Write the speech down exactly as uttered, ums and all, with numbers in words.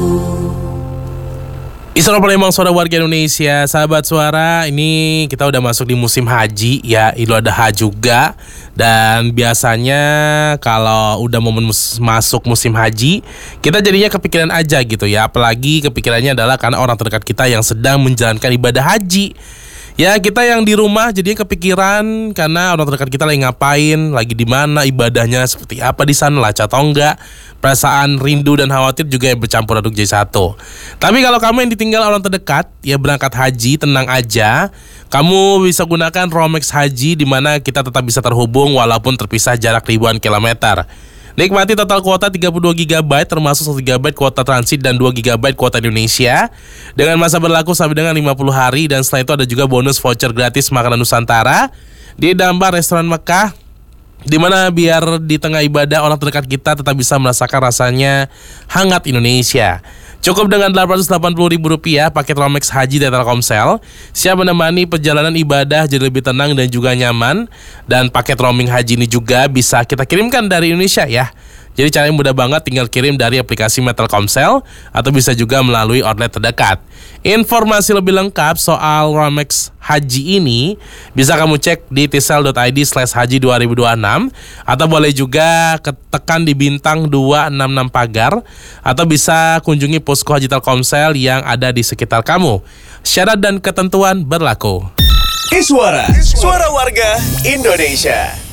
Isra Palembang, suara warga Indonesia, sahabat suara. Ini kita udah masuk di musim haji ya, Idul Adha juga. Dan biasanya kalau udah mau mus- masuk musim haji, kita jadinya kepikiran aja gitu ya. Apalagi kepikirannya adalah karena orang terdekat kita yang sedang menjalankan ibadah haji. Ya, kita yang di rumah jadinya kepikiran karena orang terdekat kita lagi ngapain, lagi di mana, ibadahnya seperti apa di sana, lancar atau enggak. Perasaan rindu dan khawatir juga yang bercampur aduk jadi satu. Tapi kalau kamu yang ditinggal orang terdekat, ya berangkat haji, tenang aja. Kamu bisa gunakan Romex Haji, di mana kita tetap bisa terhubung walaupun terpisah jarak ribuan kilometer. Nikmati total kuota tiga puluh dua giga byte termasuk satu giga byte kuota transit dan dua giga byte kuota Indonesia dengan masa berlaku sampai dengan lima puluh hari. Dan setelah itu ada juga bonus voucher gratis makanan Nusantara di Dambar Restoran Mekah, di mana biar di tengah ibadah orang terdekat kita tetap bisa merasakan rasanya hangat Indonesia. Cukup dengan delapan ratus delapan puluh ribu rupiah paket Romex Haji dari Telkomsel, siap menemani perjalanan ibadah jadi lebih tenang dan juga nyaman. Dan paket roaming haji ini juga bisa kita kirimkan dari Indonesia ya. Jadi caranya mudah banget, tinggal kirim dari aplikasi Telkomsel atau bisa juga melalui outlet terdekat. Informasi lebih lengkap soal Romex Haji ini bisa kamu cek di tisel dot i d slash haji dua ribu dua puluh enam atau boleh juga ketekan di bintang dua enam enam pagar atau bisa kunjungi posko Haji Telkomsel yang ada di sekitar kamu. Syarat dan ketentuan berlaku. Iswara, suara warga Indonesia.